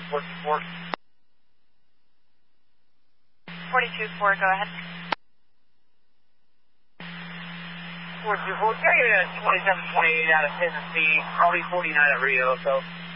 424. 424, go ahead. 424, carry it at 2728 out of Tennessee. I'll be 49 at Rio, so.